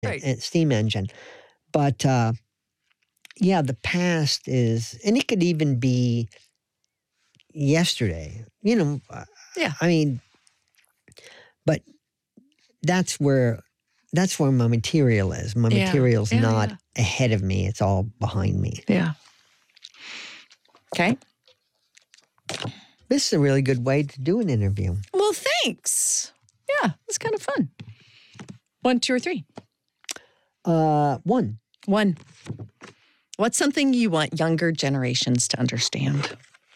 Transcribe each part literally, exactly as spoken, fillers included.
Right. a steam engine. But, uh, yeah, the past is and it could even be yesterday, you know? Uh, Yeah. I mean but that's where that's where my material is. My Yeah. material's Yeah, not yeah. ahead of me, it's all behind me. Yeah. Okay. This is a really good way to do an interview. Well, thanks. Yeah, it's kind of fun. One, two, or three? Uh, one. One. What's something you want younger generations to understand?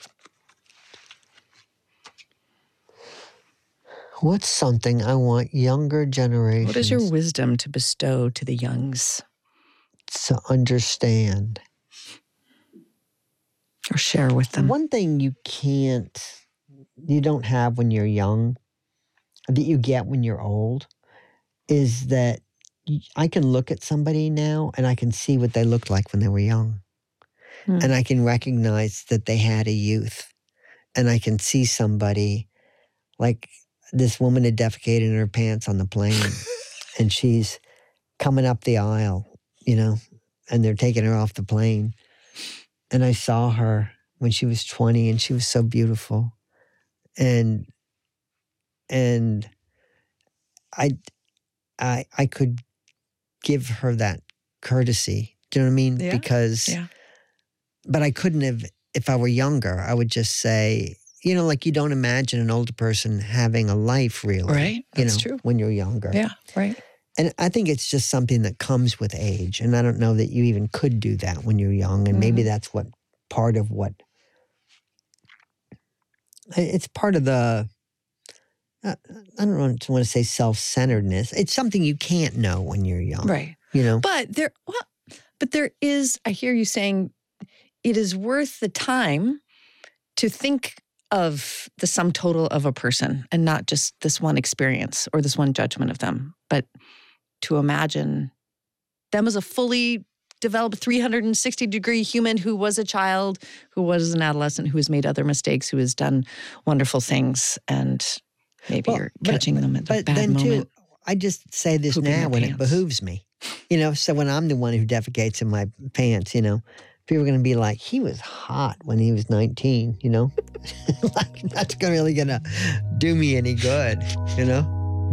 What's something I want younger generations What is your wisdom to bestow to the youngs? to understand? Or share with them? One thing you can't, you don't have when you're young, that you get when you're old, is that I can look at somebody now and I can see what they looked like when they were young. Hmm. And I can recognize that they had a youth. And I can see somebody, like this woman had defecated in her pants on the plane, and she's coming up the aisle, you know, and they're taking her off the plane. And I saw her when she was twenty, and she was so beautiful. And and I I I could give her that courtesy. Do you know what I mean? Yeah. Because Yeah. but I couldn't have if I were younger. I would just say, you know, like you don't imagine an older person having a life really. Right. You That's know, true. when you're younger. Yeah. Right. And I think it's just something that comes with age. And I don't know that you even could do that when you're young. And maybe Mhm. that's what part of what it's part of the uh, I don't want to, want to say self-centeredness. It's something you can't know when you're young. Right. You know? But there, well, but there is, I hear you saying it is worth the time to think of the sum total of a person and not just this one experience or this one judgment of them, but to imagine them as a fully developed three hundred sixty degree human who was a child, who was an adolescent, who has made other mistakes, who has done wonderful things, and maybe Well, you're but- catching them at the But bad then moment. too, I just say this Pooping now their when it pants. behooves me. You know, so when I'm the one who defecates in my pants, you know, people are going to be like, he was hot when he was nineteen, you know? Like, that's gonna really going to do me any good, you know?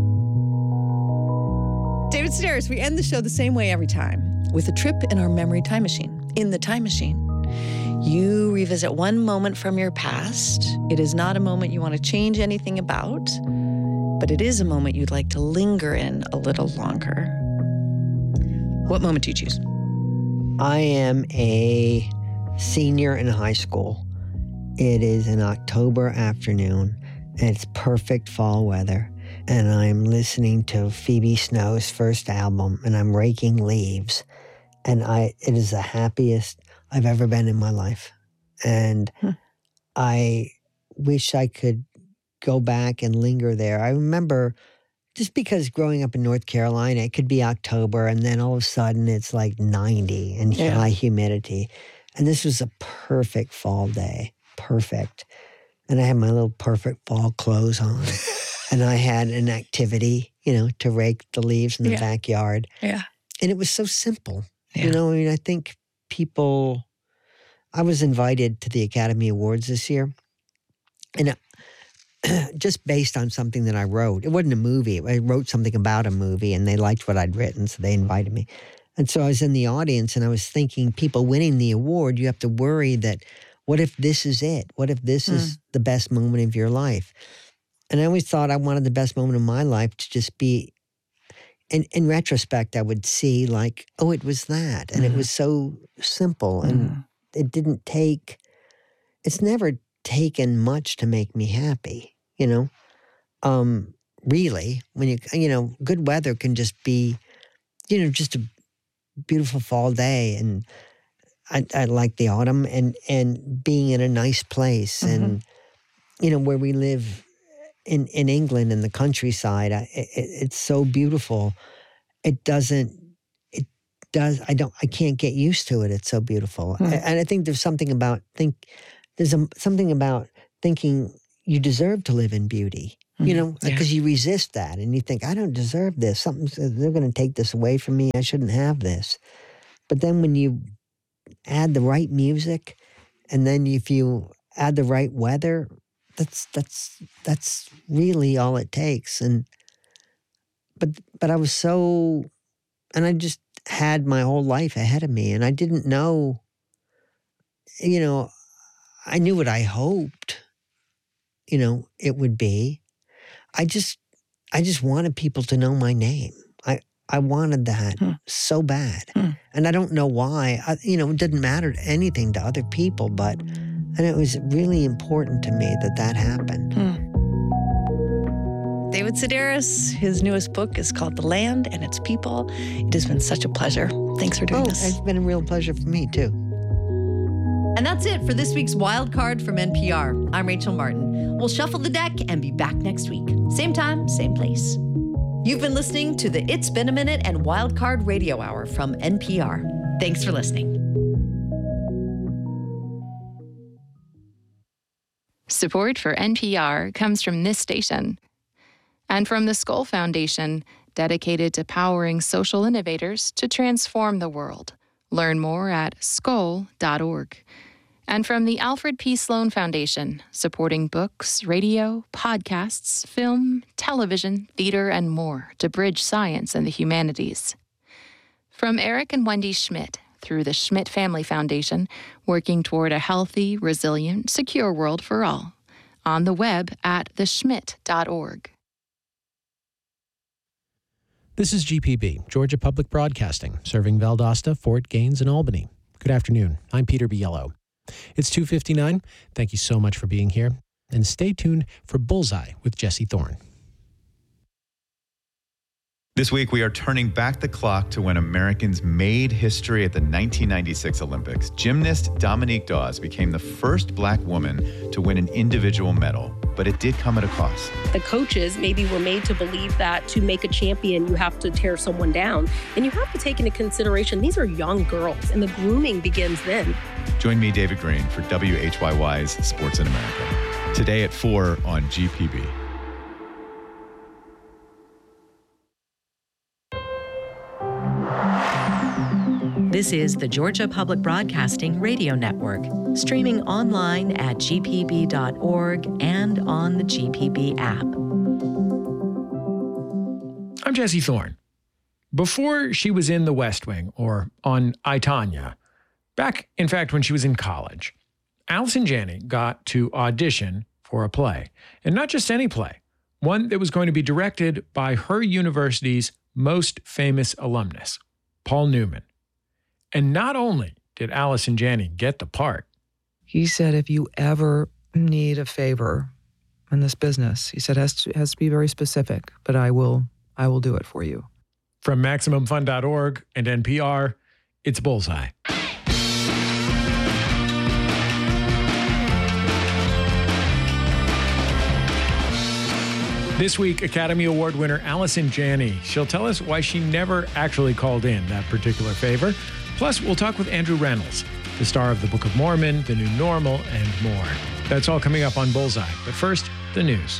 David Sedaris, we end the show the same way every time, with a trip in our memory time machine. In the time machine, you revisit one moment from your past. It is not a moment you want to change anything about, but it is a moment you'd like to linger in a little longer. What moment do you choose? I am a senior in high school. It is an October afternoon, and it's perfect fall weather. And I'm listening to Phoebe Snow's first album, and I'm raking leaves. And I, it is the happiest I've ever been in my life. And Hmm. I wish I could go back and linger there. I remember just because growing up in North Carolina, it could be October, and then all of a sudden it's like ninety and Yeah. high humidity. And this was a perfect fall day. Perfect. And I had my little perfect fall clothes on. And I had an activity, you know, to rake the leaves in the Yeah. backyard. Yeah. And it was so simple. Yeah. You know, I mean, I think people, I was invited to the Academy Awards this year. And uh, just based on something that I wrote, it wasn't a movie. I wrote something about a movie and they liked what I'd written, so they invited me. And so I was in the audience and I was thinking, people winning the award, you have to worry that, what if this is it? What if this Hmm. is the best moment of your life? And I always thought I wanted the best moment of my life to just be, in, in retrospect, I would see like, oh, it was that. And it Mhm. was so simple and Mhm. it didn't take, it's never taken much to make me happy, you know? Um, really, when you, you know, good weather can just be, you know, just a beautiful fall day. And I, I like the autumn and, and being in a nice place and, you know, where we live in, in England in the countryside, I, it, it's so beautiful. It doesn't, it does, I don't, I can't get used to it. It's so beautiful. Hmm. And I think there's something about, think, there's a, something about thinking you deserve to live in beauty. You know, because yeah. you resist that and you think, I don't deserve this. Something, they're going to take this away from me. I shouldn't have this. But then when you add the right music, and then if you add the right weather, that's that's that's really all it takes. And but but I was so, and I just had my whole life ahead of me, and I didn't know. You know, I knew what I hoped. You know, it would be. I just, I just wanted people to know my name. I, I wanted that hmm. so bad. Hmm. And I don't know why. I, you know, it didn't matter anything to other people, but, and it was really important to me that that happened. Hmm. David Sedaris, his newest book is called The Land and Its People. It has been such a pleasure. Thanks for doing oh, this. It's been a real pleasure for me, too. And that's it for this week's Wild Card from N P R. I'm Rachel Martin. We'll shuffle the deck and be back next week. Same time, same place. You've been listening to the It's Been a Minute and Wild Card Radio Hour from N P R. Thanks for listening. Support for N P R comes from this station and from the Skoll Foundation, dedicated to powering social innovators to transform the world. Learn more at skoll dot org. And from the Alfred P. Sloan Foundation, supporting books, radio, podcasts, film, television, theater, and more to bridge science and the humanities. From Eric and Wendy Schmidt, through the Schmidt Family Foundation, working toward a healthy, resilient, secure world for all. On the web at the schmidt dot org. This is G P B, Georgia Public Broadcasting, serving Valdosta, Fort Gaines, and Albany. Good afternoon. I'm Peter Biello. It's two fifty-nine. Thank you so much for being here. And stay tuned for Bullseye with Jesse Thorne. This week, we are turning back the clock to when Americans made history at the nineteen ninety-six Olympics. Gymnast Dominique Dawes became the first Black woman to win an individual medal, but it did come at a cost. The coaches maybe were made to believe that to make a champion, you have to tear someone down. And you have to take into consideration, these are young girls, and the grooming begins then. Join me, David Green, for W H Y Y's Sports in America. Today at four on G P B. This is the Georgia Public Broadcasting Radio Network, streaming online at G P B dot org and on the G P B app. I'm Jesse Thorne. Before she was in The West Wing or on I, Tonya, back, in fact, when she was in college, Allison Janney got to audition for a play. And not just any play, one that was going to be directed by her university's most famous alumnus, Paul Newman. And not only did Allison Janney get the part. He said, if you ever need a favor in this business, he said, it has to, it has to be very specific, but I will, I will do it for you. From Maximum Fun dot org and N P R, it's Bullseye. This week, Academy Award winner Allison Janney. She'll tell us why she never actually called in that particular favor. Plus, we'll talk with Andrew Reynolds, the star of The Book of Mormon, The New Normal, and more. That's all coming up on Bullseye. But first, the news.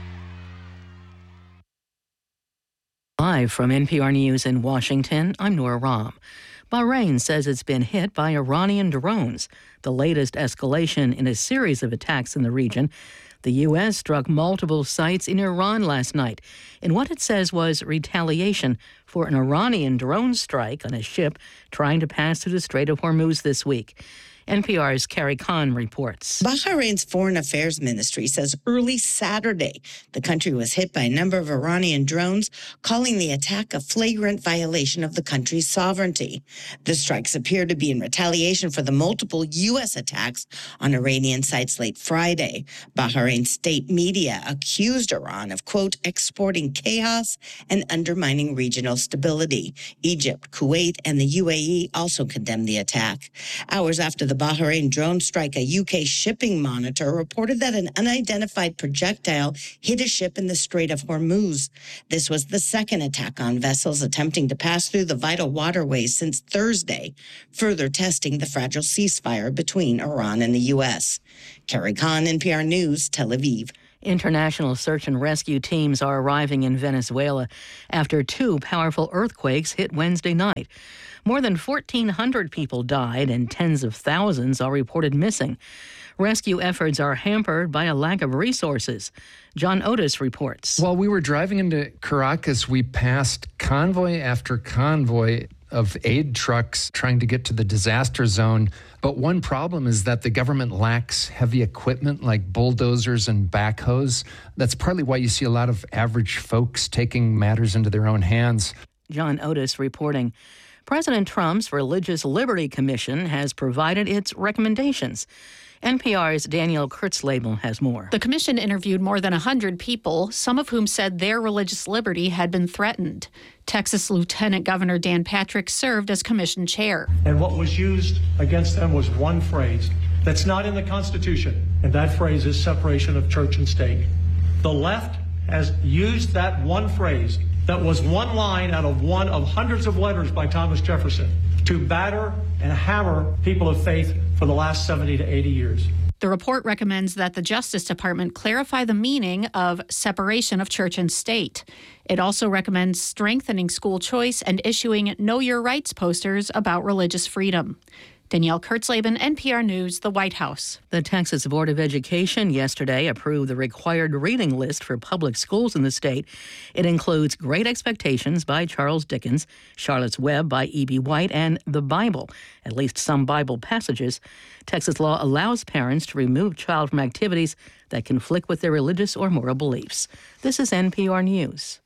Live from N P R News in Washington, I'm Nora Rahm. Bahrain says it's been hit by Iranian drones, the latest escalation in a series of attacks in the region. The U S struck multiple sites in Iran last night in what it says was retaliation for an Iranian drone strike on a ship trying to pass through the Strait of Hormuz this week. N P R's Carrie Khan reports. Bahrain's Foreign Affairs Ministry says early Saturday, the country was hit by a number of Iranian drones, calling the attack a flagrant violation of the country's sovereignty. The strikes appear to be in retaliation for the multiple U S attacks on Iranian sites late Friday. Bahrain state media accused Iran of, quote, exporting chaos and undermining regional stability. Egypt, Kuwait, and the U A E also condemned the attack. Hours after the The Bahrain drone strike, a U K shipping monitor reported that an unidentified projectile hit a ship in the Strait of Hormuz. This was the second attack on vessels attempting to pass through the vital waterways since Thursday, further testing the fragile ceasefire between Iran and the U S. Carrie Khan, N P R News, Tel Aviv. International search and rescue teams are arriving in Venezuela after two powerful earthquakes hit Wednesday night. More than fourteen hundred people died and tens of thousands are reported missing. Rescue efforts are hampered by a lack of resources. John Otis reports. While we were driving into Caracas, we passed convoy after convoy of aid trucks trying to get to the disaster zone. But one problem is that the government lacks heavy equipment like bulldozers and backhoes. That's partly why you see a lot of average folks taking matters into their own hands. John Otis reporting. President Trump's Religious Liberty Commission has provided its recommendations. N P R's Danielle Kurtzleben has more. The commission interviewed more than one hundred people, some of whom said their religious liberty had been threatened. Texas Lieutenant Governor Dan Patrick served as commission chair. And what was used against them was one phrase that's not in the Constitution, and that phrase is separation of church and state. The left has used that one phrase that was one line out of one of hundreds of letters by Thomas Jefferson to batter and hammer people of faith for the last seventy to eighty years. The report recommends that the Justice Department clarify the meaning of separation of church and state. It also recommends strengthening school choice and issuing Know Your Rights posters about religious freedom. Danielle Kurtzleben, N P R News, the White House. The Texas Board of Education yesterday approved the required reading list for public schools in the state. It includes Great Expectations by Charles Dickens, Charlotte's Web by E B. White, and the Bible, at least some Bible passages. Texas law allows parents to remove child from activities that conflict with their religious or moral beliefs. This is N P R News.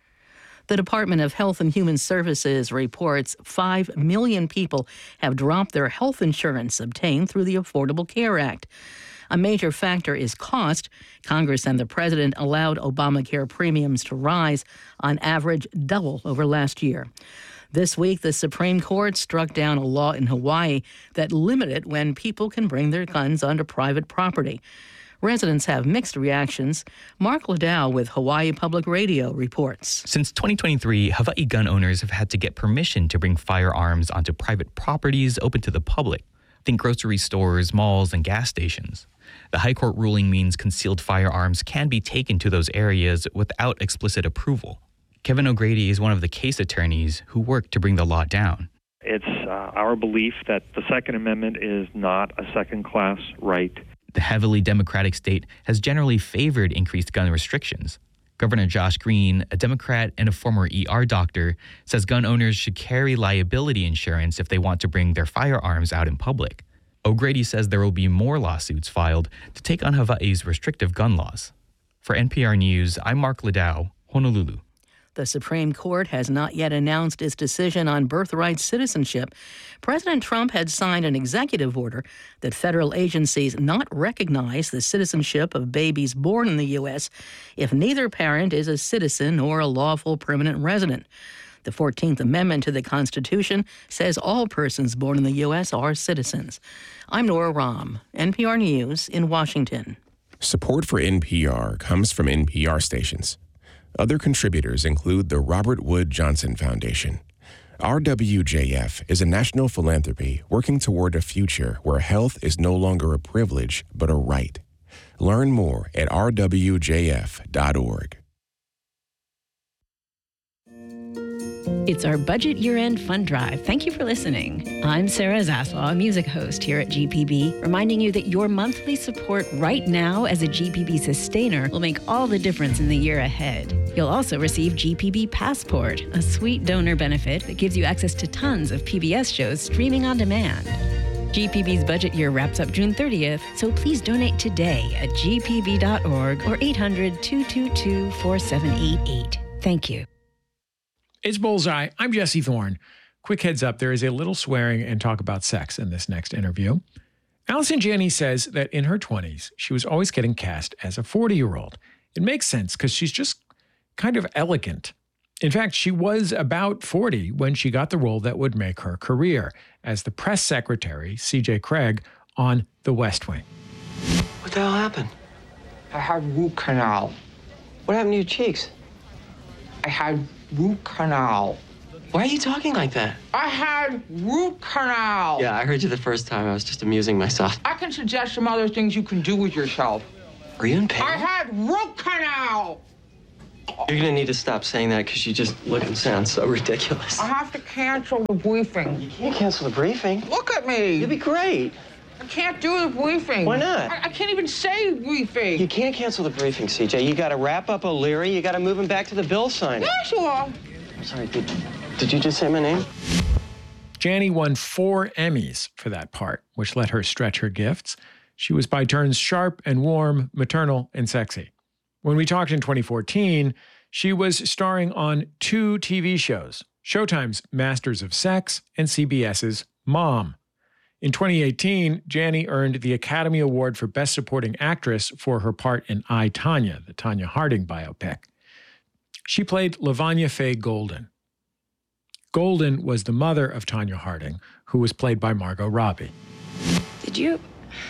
The Department of Health and Human Services reports five million people have dropped their health insurance obtained through the Affordable Care Act. A major factor is cost. Congress and the president allowed Obamacare premiums to rise, on average double over last year. This week, the Supreme Court struck down a law in Hawaii that limited when people can bring their guns onto private property. Residents have mixed reactions. Mark Liddell with Hawaii Public Radio reports. Since twenty twenty-three, Hawaii gun owners have had to get permission to bring firearms onto private properties open to the public. Think grocery stores, malls, and gas stations. The High Court ruling means concealed firearms can be taken to those areas without explicit approval. Kevin O'Grady is one of the case attorneys who worked to bring the law down. It's uh, our belief that the Second Amendment is not a second-class right. The heavily Democratic state has generally favored increased gun restrictions. Governor Josh Green, a Democrat and a former E R doctor, says gun owners should carry liability insurance if they want to bring their firearms out in public. O'Grady says there will be more lawsuits filed to take on Hawaii's restrictive gun laws. For N P R News, I'm Mark Liddell, Honolulu. The Supreme Court has not yet announced its decision on birthright citizenship. President Trump had signed an executive order that federal agencies not recognize the citizenship of babies born in the U S if neither parent is a citizen or a lawful permanent resident. The fourteenth Amendment to the Constitution says all persons born in the U S are citizens. I'm Nora Rahm, N P R News in Washington. Support for N P R comes from N P R stations. Other contributors include the Robert Wood Johnson Foundation. R W J F is a national philanthropy working toward a future where health is no longer a privilege, but a right. Learn more at r w j f dot org. It's our budget year-end fund drive. Thank you for listening. I'm Sarah Zaslaw, a music host here at G P B, reminding you that your monthly support right now as a G P B sustainer will make all the difference in the year ahead. You'll also receive G P B Passport, a sweet donor benefit that gives you access to tons of P B S shows streaming on demand. G P B's budget year wraps up June thirtieth, so please donate today at g p b dot org or eight hundred, two two two, four seven eight eight. Thank you. It's Bullseye. I'm Jesse Thorne. Quick heads up, there is a little swearing and talk about sex in this next interview. Allison Janney says that in her twenties, she was always getting cast as a forty-year-old. It makes sense because she's just kind of elegant. In fact, she was about forty when she got the role that would make her career as the press secretary, C J Craig, on The West Wing. What the hell happened? I had root canal. What happened to your cheeks? I had root canal. Why are you talking like that? I had root canal. Yeah, I heard you the first time. I was just amusing myself. I can suggest some other things you can do with yourself. Are you in pain? I had root canal. You're gonna need to stop saying that because you just look and sound so ridiculous. I have to cancel the briefing. You can't cancel the briefing. Look at me. You'll be great. I can't do the briefing. Why not? I, I can't even say briefing. You can't cancel the briefing, C J. You gotta wrap up O'Leary. You gotta move him back to the bill signing. Yeah, sure. I'm sorry, did, did you just say my name? Jani won four Emmys for that part, which let her stretch her gifts. She was by turns sharp and warm, maternal and sexy. When we talked in twenty fourteen, she was starring on two T V shows, Showtime's Masters of Sex and C B S's Mom. In twenty eighteen, Jani earned the Academy Award for Best Supporting Actress for her part in I, Tonya, the Tonya Harding biopic. She played Lavanya Faye Golden. Golden was the mother of Tonya Harding, who was played by Margot Robbie. Did you...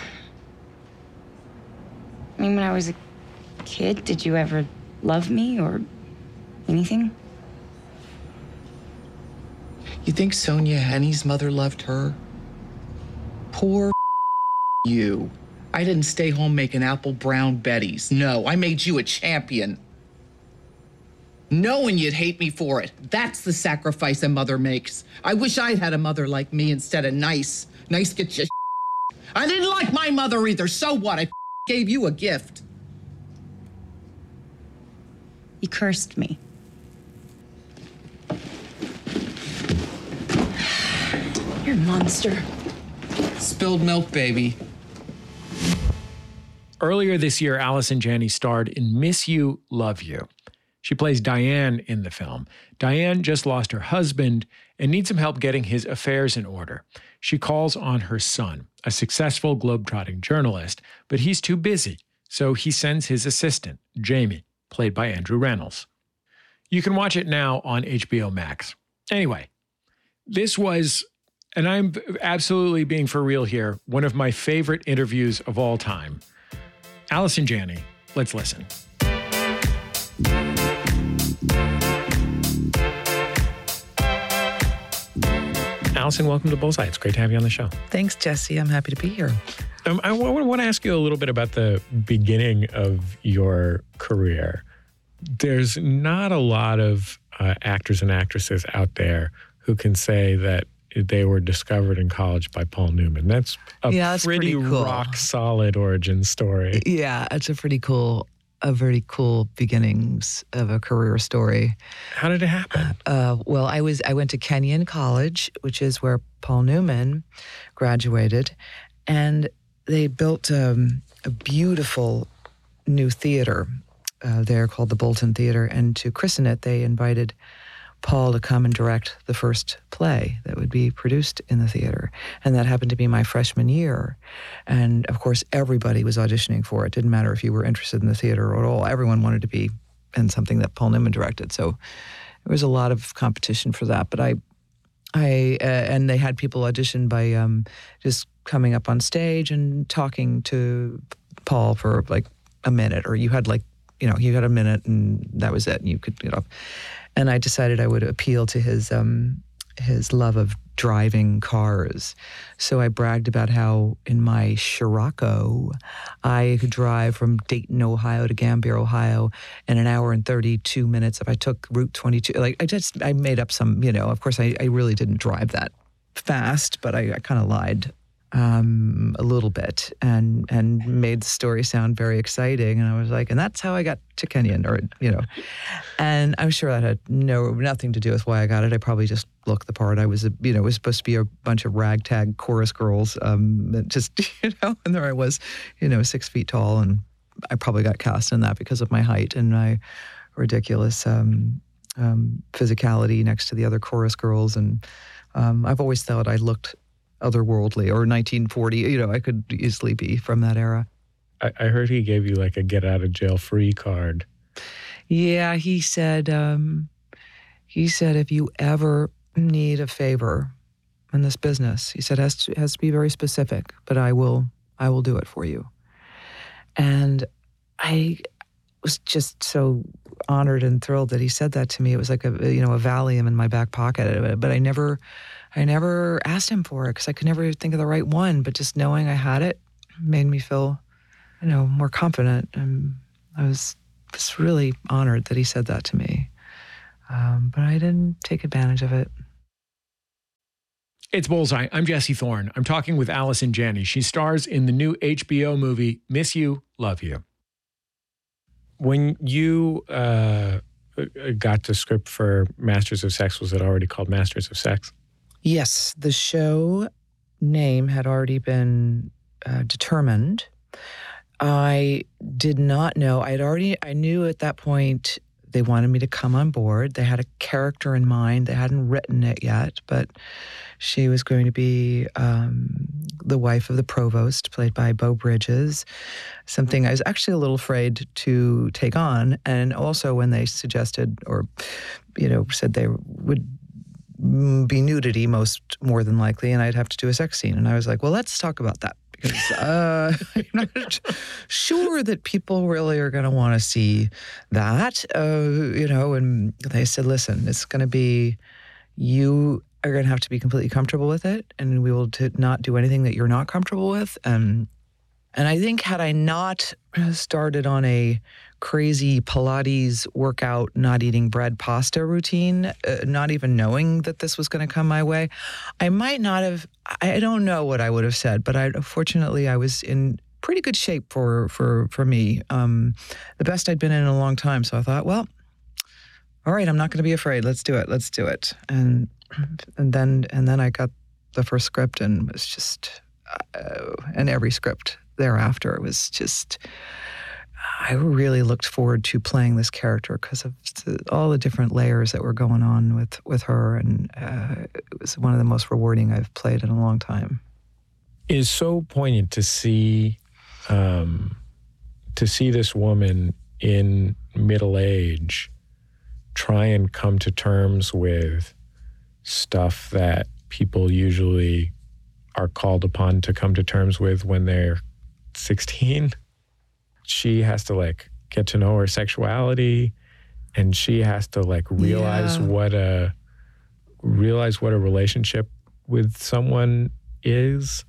I mean, when I was a kid, did you ever love me or anything? You think Sonia Henny's mother loved her? Poor you. I didn't stay home making apple brown Betties. No, I made you a champion. Knowing you'd hate me for it. That's the sacrifice a mother makes. I wish I'd had a mother like me instead of nice. Nice gets you. I didn't like my mother either. So what? I gave you a gift. You cursed me. You're a monster. Spilled milk, baby. Earlier this year, Allison Janney starred in Miss You, Love You. She plays Diane in the film. Diane just lost her husband and needs some help getting his affairs in order. She calls on her son, a successful globetrotting journalist, but he's too busy, so he sends his assistant, Jamie, played by Andrew Rannells. You can watch it now on H B O Max. Anyway, this was, and I'm absolutely being for real here, one of my favorite interviews of all time. Allison Janney, let's listen. Allison, welcome to Bullseye. It's great to have you on the show. Thanks, Jesse. I'm happy to be here. Um, I w- want to ask you a little bit about the beginning of your career. There's not a lot of uh, actors and actresses out there who can say that they were discovered in college by Paul Newman. That's a yeah, that's pretty, pretty cool. rock solid origin story. Yeah, it's a pretty cool, a very cool beginnings of a career story. How did it happen? Uh, well, I was I went to Kenyon College, which is where Paul Newman graduated, and they built um, a beautiful new theater uh, there called the Bolton Theater. And to christen it, they invited Paul to come and direct the first play that would be produced in the theater. And that happened to be my freshman year. And of course, everybody was auditioning for it. Didn't matter if you were interested in the theater at all. Everyone wanted to be in something that Paul Newman directed. So there was a lot of competition for that. But I, I, uh, and they had people audition by um, just coming up on stage and talking to Paul for like a minute, or you had like, you know, you had a minute and that was it. And you could get off. And I decided I would appeal to his um, his love of driving cars. So I bragged about how in my Scirocco, I could drive from Dayton, Ohio to Gambier, Ohio in an hour and thirty-two minutes if I took Route twenty-two. Like I just, I made up some, you know, of course I, I really didn't drive that fast, but I, I kind of lied um, a little bit and and made the story sound very exciting. And I was like, and that's how I got to Kenyon, or, you know. And I'm sure that had no nothing to do with why I got it. I probably just looked the part. I was, a, you know, it was supposed to be a bunch of ragtag chorus girls, um, that just, you know, and there I was, you know, six feet tall. And I probably got cast in that because of my height and my ridiculous um, um, physicality next to the other chorus girls. And um, I've always thought I looked otherworldly, or nineteen forty, you know, I could easily be from that era. I, I heard he gave you like a get out of jail free card. Yeah, he said, um, he said, if you ever need a favor in this business, he said, it has to, it has to be very specific, but I will, I will do it for you. And I was just so honored and thrilled that he said that to me. It was like a, you know, a Valium in my back pocket, but I never, I never asked him for it because I could never think of the right one. But just knowing I had it made me feel you know, more confident. And I was just really honored that he said that to me. Um, but I didn't take advantage of it. It's Bullseye. I'm Jesse Thorne. I'm talking with Allison Janney. She stars in the new H B O movie, Miss You, Love You. When you uh, got the script for Masters of Sex, was it already called Masters of Sex? Yes, the show name had already been uh, determined. I did not know. I had already, I knew at that point they wanted me to come on board. They had a character in mind. They hadn't written it yet, but she was going to be um, the wife of the provost, played by Beau Bridges, something I was actually a little afraid to take on. And also when they suggested or, you know, said they would be nudity most more than likely, and I'd have to do a sex scene. And I was like, well, let's talk about that. Because uh, I'm not sure that people really are going to want to see that, uh, you know. And they said, listen, it's going to be, you are going to have to be completely comfortable with it, and we will t- not do anything that you're not comfortable with. Um, and I think had I not started on a crazy Pilates workout, not eating bread, pasta routine, uh, not even knowing that this was going to come my way, I might not have, I don't know what I would have said, but I, fortunately I was in pretty good shape for, for, for me. Um, the best I'd been in, in a long time. So I thought, well, all right, I'm not going to be afraid. Let's do it. Let's do it. And, and then, and then I got the first script, and it was just, uh, and every script thereafter, it was just, I really looked forward to playing this character because of all the different layers that were going on with, with her. And uh, it was one of the most rewarding I've played in a long time. It is so poignant to see, um, to see this woman in middle age try and come to terms with stuff that people usually are called upon to come to terms with when they're sixteen. She has to like get to know her sexuality, and she has to like realize yeah. what a realize what a relationship with someone is.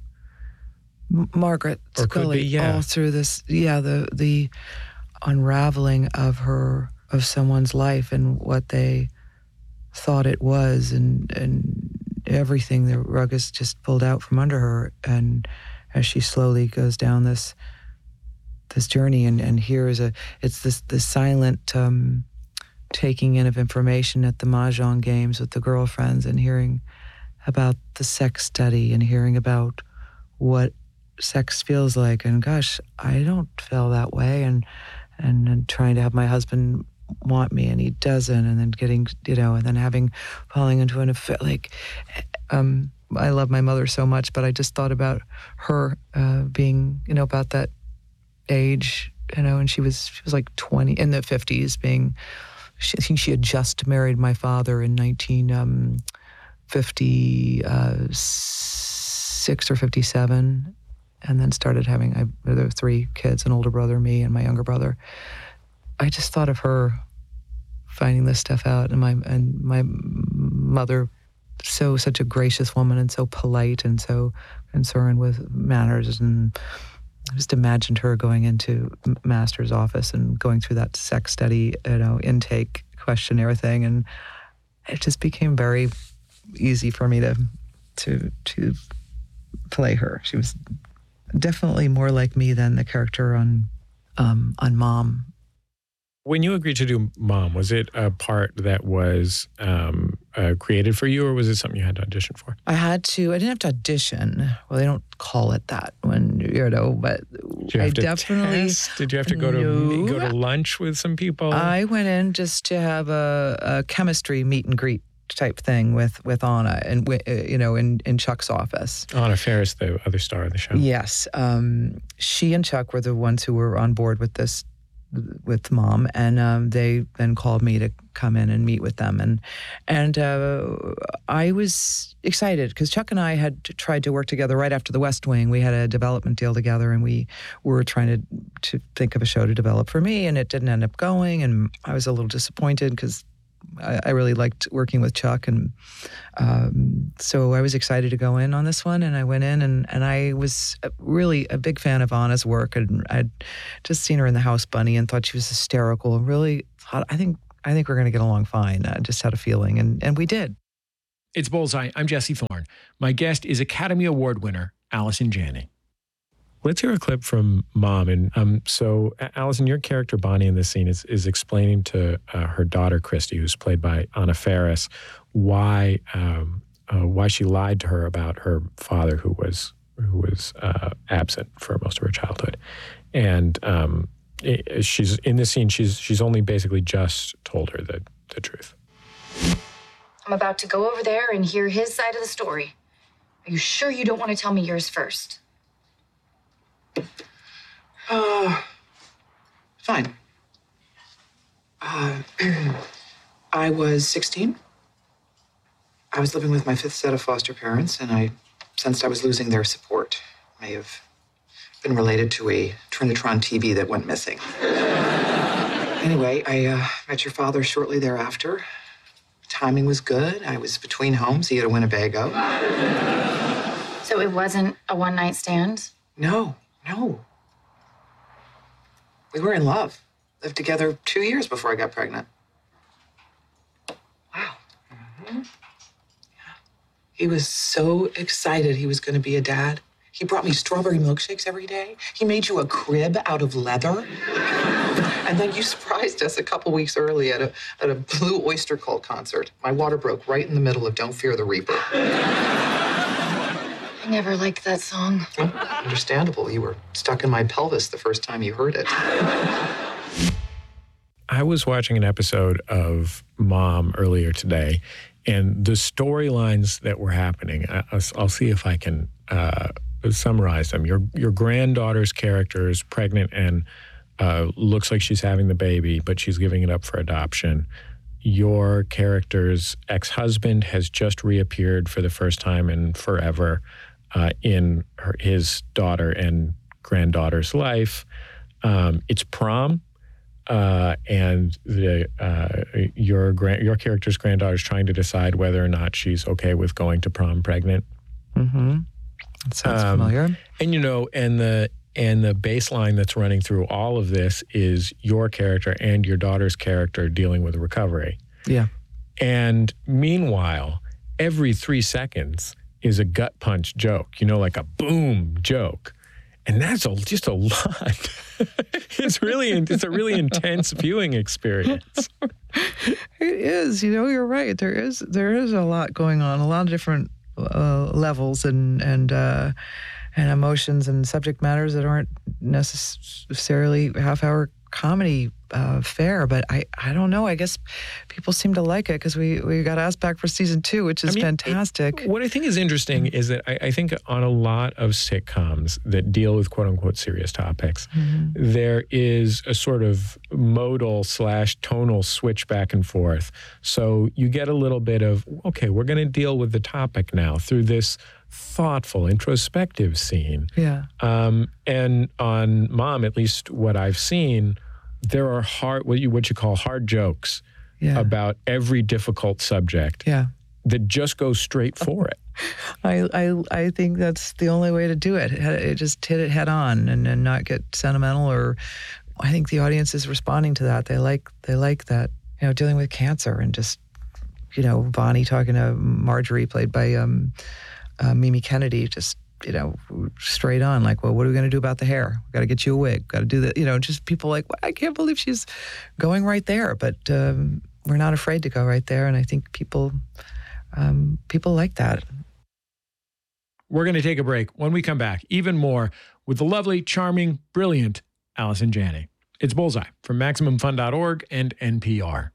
M- Margaret or Scully, be, yeah. all through this, yeah, the the unraveling of her of someone's life and what they thought it was, and and everything. The rug is just pulled out from under her, and as she slowly goes down this. this journey, and, and here is a, it's this, this silent um, taking in of information at the Mahjong games with the girlfriends, and hearing about the sex study, and hearing about what sex feels like, and gosh, I don't feel that way, and, and, and trying to have my husband want me, and he doesn't, and then getting, you know, and then having, falling into an affair, like, um, I love my mother so much, but I just thought about her uh, being, you know, about that age, you know, and she was she was like twenty in the fifties, being, she, I think she had just married my father in nineteen fifty-six or fifty-seven, and then started having, I, there were three kids, an older brother, me, and my younger brother. I just thought of her finding this stuff out, and my and my mother, so such a gracious woman and so polite and so concerned with manners, and I just imagined her going into master's office and going through that sex study, you know, intake questionnaire thing, and it just became very easy for me to to to play her. She was definitely more like me than the character on um, on Mom. When you agreed to do Mom, was it a part that was um, uh, created for you, or was it something you had to audition for? I had to. I didn't have to audition. Well, they don't call it that when, you know, but Did you have I to definitely test? Did you have to go to no. go to lunch with some people? I went in just to have a, a chemistry meet and greet type thing with with Anna, and uh, you know, in in Chuck's office. Anna Faris, the other star of the show. Yes, um, she and Chuck were the ones who were on board with this. with Mom, and um, they then called me to come in and meet with them, and and uh, I was excited because Chuck and I had tried to work together right after The West Wing. We had a development deal together, and we were trying to to think of a show to develop for me, and it didn't end up going, and I was a little disappointed because I, I really liked working with Chuck, and um, so I was excited to go in on this one. And I went in, and, and I was really a big fan of Anna's work, and I'd just seen her in The House Bunny and thought she was hysterical. Really, thought, I think I think we're going to get along fine. I just had a feeling, and and we did. It's Bullseye. I'm Jesse Thorne. My guest is Academy Award winner Allison Janney. Let's hear a clip from Mom. And um, so, Allison, your character Bonnie in this scene is is explaining to uh, her daughter Christy, who's played by Anna Faris, why um, uh, why she lied to her about her father, who was who was uh, absent for most of her childhood. And um, it, she's in this scene. She's she's only basically just told her the the truth. I'm about to go over there and hear his side of the story. Are you sure you don't want to tell me yours first? Uh, fine. Uh, I was sixteen. I was living with my fifth set of foster parents, and I sensed I was losing their support. May have been related to a Trinitron T V that went missing. Anyway, I uh, met your father shortly thereafter. Timing was good. I was between homes. He had a Winnebago. So it wasn't a one-night stand? No, no. We were in love. Lived together two years before I got pregnant. Wow. Mm-hmm. Yeah. He was so excited he was going to be a dad. He brought me strawberry milkshakes every day. He made you a crib out of leather. And then you surprised us a couple weeks early at a at a Blue Oyster Cult concert. My water broke right in the middle of Don't Fear the Reaper. I never liked that song. Well, understandable. You were stuck in my pelvis the first time you heard it. I was watching an episode of Mom earlier today, and the storylines that were happening, I'll, I'll see if I can uh, summarize them. Your your granddaughter's character is pregnant and uh, looks like she's having the baby, but she's giving it up for adoption. Your character's ex-husband has just reappeared for the first time in forever uh, in her, his daughter and granddaughter's life. Um, it's prom. Uh, and the uh, your grand, your character's granddaughter is trying to decide whether or not she's okay with going to prom pregnant. Mm-hmm. That sounds um, familiar. And you know, and the and the baseline that's running through all of this is your character and your daughter's character dealing with recovery. Yeah. And meanwhile, every three seconds is a gut punch joke. You know, like a boom joke. And that's a, just a lot. It's really, it's a really intense viewing experience. It is. You know, you're right. There is, there is a lot going on, a lot of different uh, levels and and uh, and emotions and subject matters that aren't necessarily half-hour comedy uh, fare. But I, I don't know. I guess people seem to like it because we, we got asked back for season two, which is I mean, fantastic. It, what I think is interesting is that I, I think on a lot of sitcoms that deal with quote unquote serious topics, mm-hmm. there is a sort of modal slash tonal switch back and forth. So you get a little bit of, okay, we're going to deal with the topic now through this thoughtful, introspective scene. Yeah. Um, and on Mom, at least what I've seen, there are hard, what you what you call hard jokes yeah. about every difficult subject. Yeah. That just go straight for it. I, I I think that's the only way to do it. It just hit it head on and, and not get sentimental. Or I think the audience is responding to that. They like they like that. You know, dealing with cancer and just, you know, Bonnie talking to Marjorie, played by um, uh, Mimi Kennedy, just, you know, straight on, like, well, what are we going to do about the hair? We've got to get you a wig. Got to do that. You know, just people like, well, I can't believe she's going right there. But um, we're not afraid to go right there. And I think people, um, people like that. We're going to take a break. When we come back, even more with the lovely, charming, brilliant Allison Janney. It's Bullseye from Maximum Fun dot org and N P R.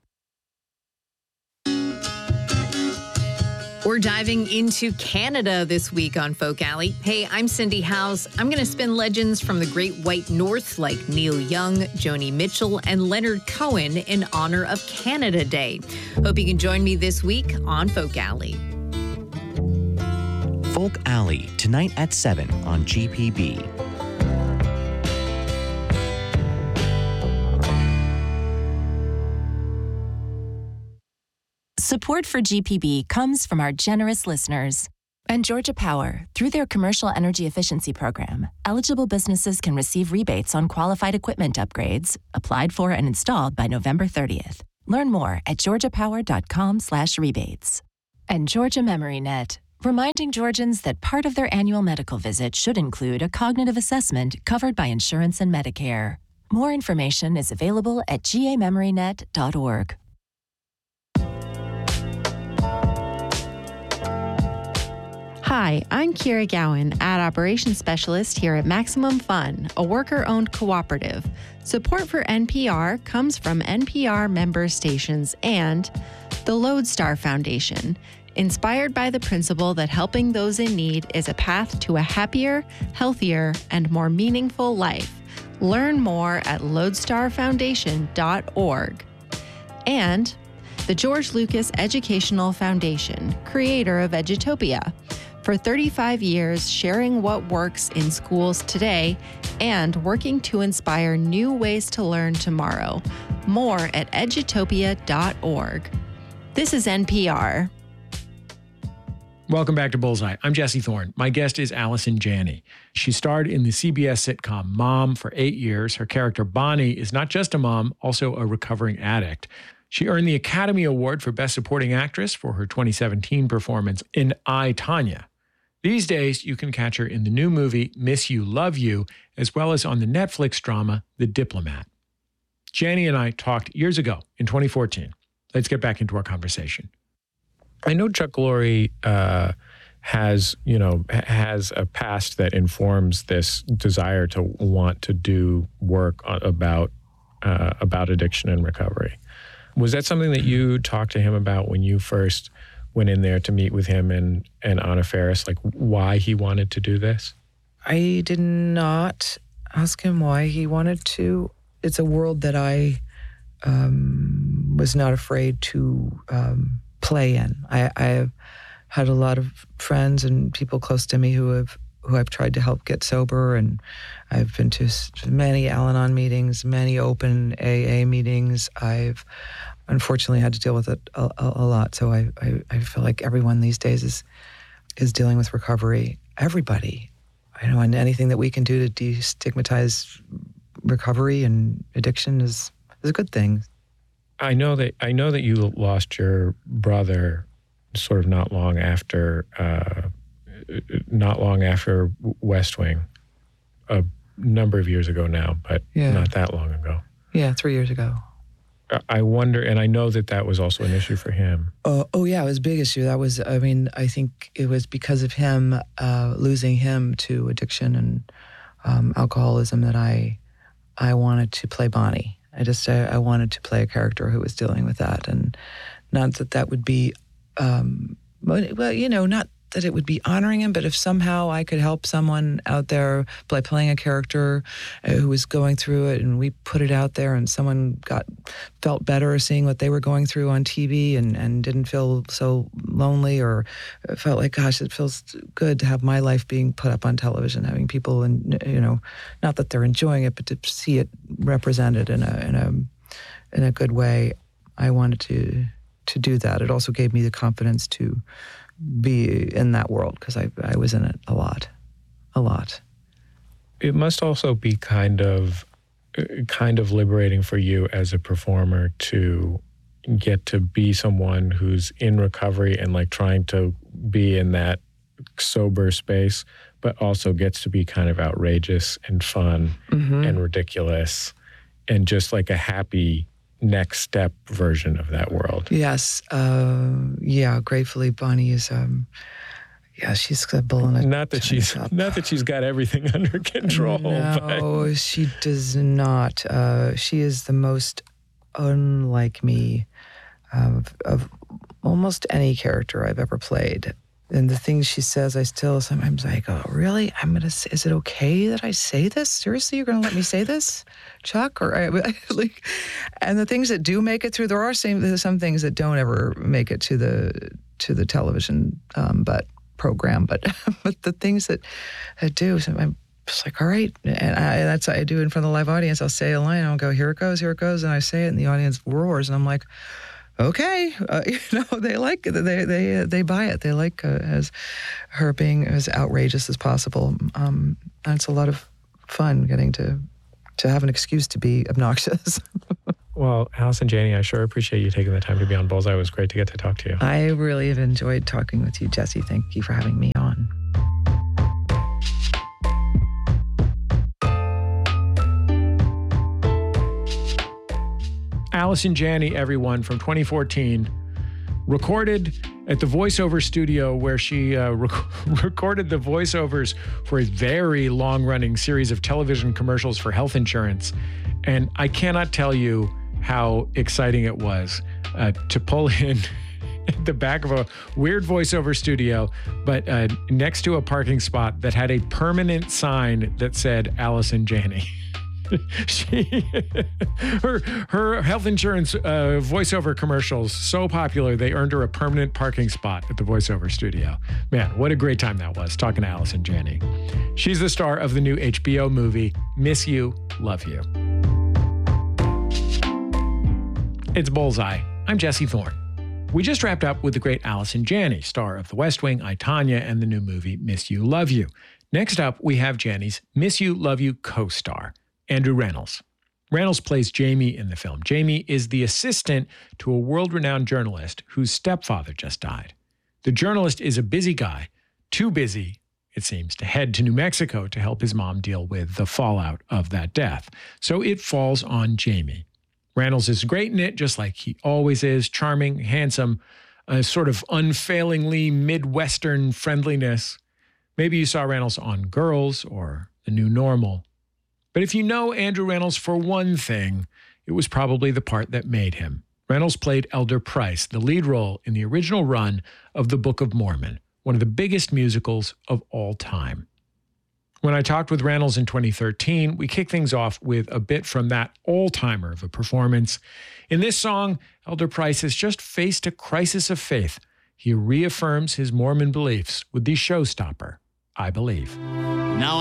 We're diving into Canada this week on Folk Alley. Hey, I'm Cindy House. I'm going to spin legends from the Great White North like Neil Young, Joni Mitchell, and Leonard Cohen in honor of Canada Day. Hope you can join me this week on Folk Alley. Folk Alley, tonight at seven on G P B. Support for G P B comes from our generous listeners. And Georgia Power, through their Commercial Energy Efficiency Program, eligible businesses can receive rebates on qualified equipment upgrades, applied for and installed by November thirtieth. Learn more at georgiapower.com slash rebates. And Georgia MemoryNet, reminding Georgians that part of their annual medical visit should include a cognitive assessment covered by insurance and Medicare. More information is available at g a memory net dot org. Hi, I'm Kira Gowan, Ad Operations Specialist here at Maximum Fun, a worker-owned cooperative. Support for N P R comes from N P R member stations and the Lodestar Foundation, inspired by the principle that helping those in need is a path to a happier, healthier, and more meaningful life. Learn more at lodestar foundation dot org. And the George Lucas Educational Foundation, creator of Edutopia. For thirty-five years, sharing what works in schools today and working to inspire new ways to learn tomorrow. More at edutopia dot org. This is N P R. Welcome back to Bullseye. I'm Jesse Thorne. My guest is Allison Janney. She starred in the C B S sitcom Mom for eight years. Her character Bonnie is not just a mom, also a recovering addict. She earned the Academy Award for Best Supporting Actress for her twenty seventeen performance in I, Tonya. These days, you can catch her in the new movie Miss You, Love You, as well as on the Netflix drama The Diplomat. Janney and I talked years ago in twenty fourteen. Let's get back into our conversation. I know Chuck Lorre uh, has, you know, has a past that informs this desire to want to do work about uh, about addiction and recovery. Was that something that you talked to him about when you first went in there to meet with him and, and Anna Faris, like why he wanted to do this? I did not ask him why he wanted to. It's a world that I um, was not afraid to um, play in. I, I have had a lot of friends and people close to me who have who I've tried to help get sober, and I've been to many Al-Anon meetings, many open A A meetings. I've unfortunately had to deal with it a, a, a lot. So I, I, I feel like everyone these days is is dealing with recovery. Everybody, you know, and anything that we can do to destigmatize recovery and addiction is is a good thing. I know that I know that you lost your brother sort of not long after uh, not long after West Wing, a number of years ago now, but yeah. not that long ago. Yeah, three years ago. I wonder, and I know that that was also an issue for him. Uh, oh, yeah, it was a big issue. That was, I mean, I think it was because of him, uh, losing him to addiction and um, alcoholism that I I wanted to play Bonnie. I just, I, I wanted to play a character who was dealing with that. And not that that would be, um, well, you know, not that it would be honoring him, but if somehow I could help someone out there by playing a character who was going through it, and we put it out there and someone got felt better seeing what they were going through on T V and, and didn't feel so lonely, or felt like, gosh, it feels good to have my life being put up on television, having people, and you know, not that they're enjoying it, but to see it represented in a in a in a good way. I wanted to to do that. It also gave me the confidence to be in that world, because I, I was in it a lot, a lot. It must also be kind of, kind of liberating for you as a performer to get to be someone who's in recovery and like trying to be in that sober space, but also gets to be kind of outrageous and fun mm-hmm. and ridiculous and just like a happy next step version of that world. Yes. Uh, yeah. Gratefully, Bonnie is, um, yeah, she's a bull in a Not that she's, up. not that she's got everything under control. No, but. she does not. Uh, she is the most unlike me of, of almost any character I've ever played. And the things she says, I still sometimes I go, really? I'm gonna say, is it okay that I say this? Seriously, you're gonna let me say this, Chuck? Or I, like, and the things that do make it through, there are some some things that don't ever make it to the to the television, um, but program. But but the things that that do, so I'm just like, all right, and I, that's what I do in front of the live audience. I'll say a line, I'll go, here it goes, here it goes, and I say it, and the audience roars, and I'm like, okay, uh, you know, they like it. They they uh, they buy it. They like uh, as her being as outrageous as possible. Um, and it's a lot of fun getting to to have an excuse to be obnoxious. Well, Allison Janney, I sure appreciate you taking the time to be on Bullseye. It was great to get to talk to you. I really have enjoyed talking with you, Jesse. Thank you for having me on. Allison Janney, everyone, from twenty fourteen, recorded at the voiceover studio where she uh, rec- recorded the voiceovers for a very long-running series of television commercials for health insurance. And I cannot tell you how exciting it was uh, to pull in at the back of a weird voiceover studio, but uh, next to a parking spot that had a permanent sign that said Allison Janney. She, her, her health insurance uh, voiceover commercials, so popular, they earned her a permanent parking spot at the voiceover studio. Man, what a great time that was, talking to Allison Janney. She's the star of the new H B O movie, Miss You, Love You. It's Bullseye. I'm Jesse Thorne. We just wrapped up with the great Allison Janney, star of The West Wing, I, Tonya, and the new movie, Miss You, Love You. Next up, we have Janney's Miss You, Love You co-star, Andrew Rannells. Rannells plays Jamie in the film. Jamie is the assistant to a world-renowned journalist whose stepfather just died. The journalist is a busy guy, too busy, it seems, to head to New Mexico to help his mom deal with the fallout of that death. So it falls on Jamie. Rannells is great in it, just like he always is, charming, handsome, a sort of unfailingly Midwestern friendliness. Maybe you saw Rannells on Girls or The New Normal. But if you know Andrew Rannells for one thing, it was probably the part that made him. Rannells played Elder Price, the lead role in the original run of The Book of Mormon, one of the biggest musicals of all time. When I talked with Rannells in twenty thirteen, we kicked things off with a bit from that all-timer of a performance. In this song, Elder Price has just faced a crisis of faith. He reaffirms his Mormon beliefs with the showstopper, I Believe. Now